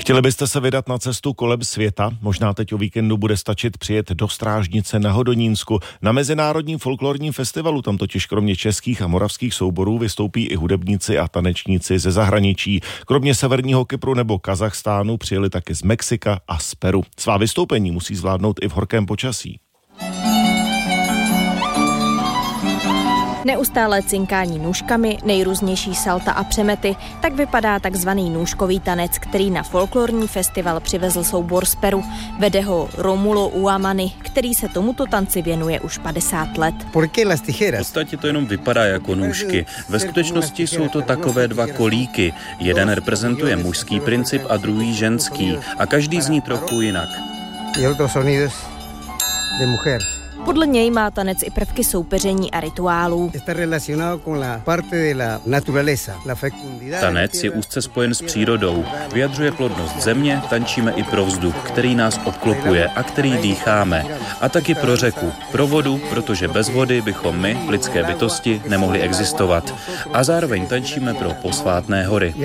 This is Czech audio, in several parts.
Chtěli byste se vydat na cestu kolem světa? Možná teď o víkendu bude stačit přijet do Strážnice na Hodonínsku. Na Mezinárodním folklorním festivalu tam totiž kromě českých a moravských souborů vystoupí i hudebníci a tanečníci ze zahraničí. Kromě severního Kypru nebo Kazachstánu přijeli taky z Mexika a z Peru. Svá vystoupení musí zvládnout i v horkém počasí. Neustálé cinkání nůžkami, nejrůznější salta a přemety, tak vypadá takzvaný nůžkový tanec, který na folklorní festival přivezl soubor z Peru. Vede ho Romulo Uamani, který se tomuto tanci věnuje už 50 let. V podstatě to jenom vypadá jako nůžky. Ve skutečnosti jsou to takové dva kolíky. Jeden reprezentuje mužský princip a druhý ženský. A každý zní trochu jinak. Podle něj má tanec i prvky soupeření a rituálů. Tanec je úzce spojen s přírodou. Vyjadřuje plodnost země, tančíme i pro vzduch, který nás obklopuje a který dýcháme. A taky pro řeku, pro vodu, protože bez vody bychom my, lidské bytosti, nemohli existovat. A zároveň tančíme pro posvátné hory.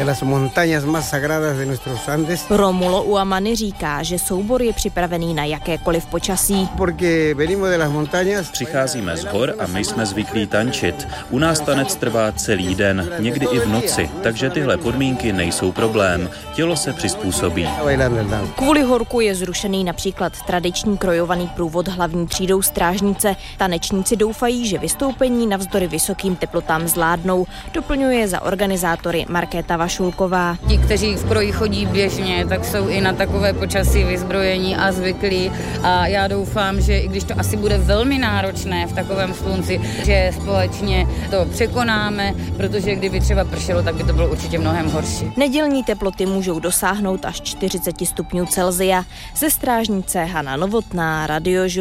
Romulo Uamani říká, že soubor je připravený na jakékoliv počasí. Přicházíme z hor a my jsme zvyklí tančit. U nás tanec trvá celý den, někdy i v noci, takže tyhle podmínky nejsou problém. Tělo se přizpůsobí. Kvůli horku je zrušený například tradiční krojovaný průvod hlavní třídou Strážnice. Tanečníci doufají, že vystoupení navzdory vysokým teplotám zvládnou, doplňuje za organizátory Markéta Vašulková. Ti, kteří v kroji chodí běžně, tak jsou i na takové počasí vyzbrojení a zvyklí. A já doufám, že i když to asi bude velmi náročné v takovém slunci, že společně to překonáme, protože kdyby třeba pršelo, tak by to bylo určitě mnohem horší. Nedělní teploty můžou dosáhnout až 40 stupňů Celsia. Ze Strážnice Hana Novotná, Radio